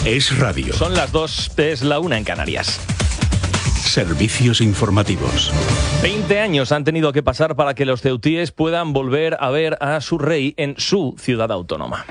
Es radio. Son las 2, es la 1 en Canarias. Servicios informativos. 20 años han tenido que pasar para que los ceutíes puedan volver a ver a su rey en su ciudad autónoma.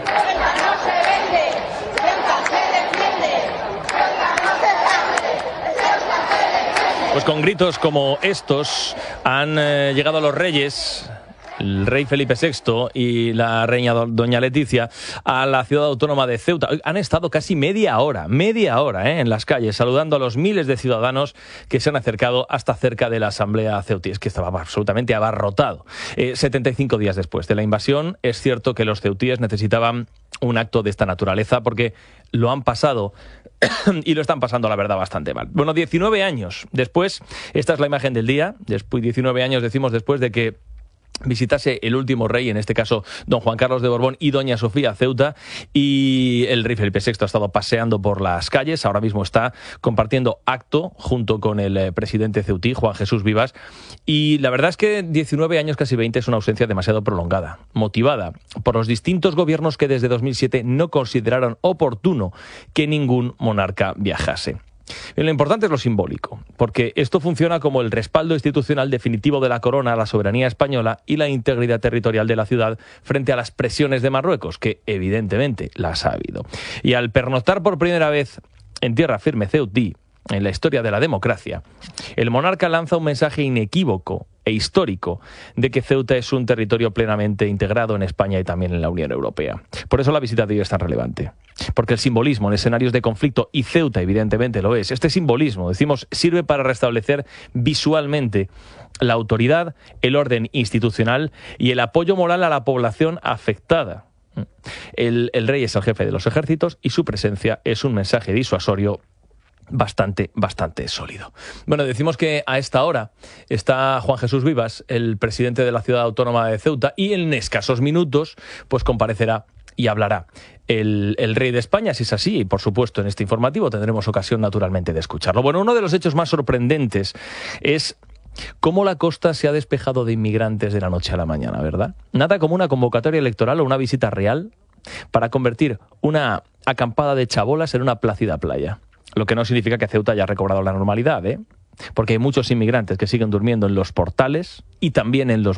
Pues con gritos como estos han llegado los reyes, el rey Felipe VI y la reina doña Leticia, a la ciudad autónoma de Ceuta. Han estado casi media hora en las calles, saludando a los miles de ciudadanos que se han acercado hasta cerca de la asamblea ceutí. Es que estaba absolutamente abarrotado. 75 días después de la invasión, es cierto que los ceutíes necesitaban un acto de esta naturaleza porque lo han pasado y lo están pasando, la verdad, bastante mal. Bueno, 19 años después, esta es la imagen del día, después 19 años decimos después de que visitase el último rey, en este caso don Juan Carlos de Borbón y doña Sofía Ceuta, y el rey Felipe VI ha estado paseando por las calles, ahora mismo está compartiendo acto junto con el presidente ceutí, Juan Jesús Vivas, y la verdad es que 19 años, casi 20, es una ausencia demasiado prolongada, motivada por los distintos gobiernos que desde 2007 no consideraron oportuno que ningún monarca viajase. Lo importante es lo simbólico, porque esto funciona como el respaldo institucional definitivo de la corona a la soberanía española y la integridad territorial de la ciudad frente a las presiones de Marruecos, que evidentemente las ha habido. Y al pernoctar por primera vez en tierra firme ceutí, en la historia de la democracia, el monarca lanza un mensaje inequívoco e histórico de que Ceuta es un territorio plenamente integrado en España y también en la Unión Europea. Por eso la visita de hoy es tan relevante, porque el simbolismo en escenarios de conflicto, y Ceuta evidentemente lo es, este simbolismo, decimos, sirve para restablecer visualmente la autoridad, el orden institucional y el apoyo moral a la población afectada. El rey es el jefe de los ejércitos y su presencia es un mensaje disuasorio bastante sólido. Bueno, decimos que a esta hora está Juan Jesús Vivas, el presidente de la ciudad autónoma de Ceuta, y en escasos minutos pues comparecerá y hablará el rey de España, si es así, y por supuesto en este informativo tendremos ocasión naturalmente de escucharlo. Bueno, uno de los hechos más sorprendentes es cómo la costa se ha despejado de inmigrantes de la noche a la mañana, ¿verdad? Nada como una convocatoria electoral o una visita real para convertir una acampada de chabolas en una plácida playa. Lo que no significa que Ceuta haya recobrado la normalidad, porque hay muchos inmigrantes que siguen durmiendo en los portales y también en los